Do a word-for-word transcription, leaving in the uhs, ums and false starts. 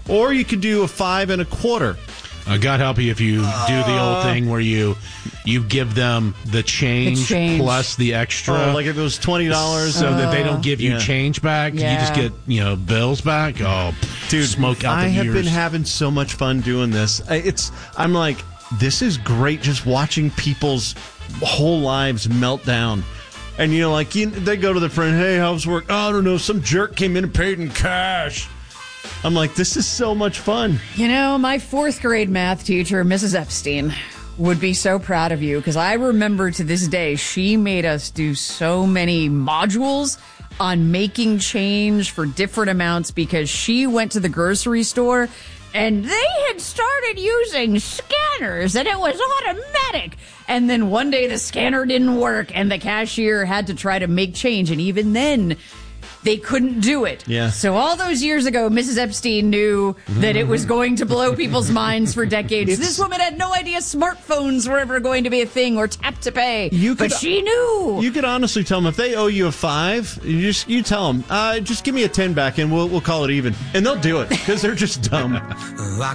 Or you could do a five and a quarter. Uh, God help you if you uh, do the old thing where you you give them the change, the change. plus the extra. Oh, like if it was twenty dollars. So uh, that they don't give you yeah. change back. Yeah. You just get, you know, bills back. Oh, dude, smoke out the I have ears. been having so much fun doing this. It's I'm like, this is great just watching people's whole lives melt down. And, you know, like, you, they go to their friend, hey, how's work? Oh, I don't know, some jerk came in and paid in cash. I'm like, this is so much fun. You know, my fourth grade math teacher, Missus Epstein, would be so proud of you because I remember to this day she made us do so many modules on making change for different amounts because she went to the grocery store and they had started using scanners and it was automatic. And then one day the scanner didn't work and the cashier had to try to make change. And even then, they couldn't do it. Yeah. So all those years ago, Missus Epstein knew that it was going to blow people's minds for decades. It's, this woman had no idea smartphones were ever going to be a thing or tap to pay. You but could, she knew. You could honestly tell them if they owe you a five, you just you tell them, uh, just give me a ten back and we'll we'll call it even, and they'll do it because they're just dumb.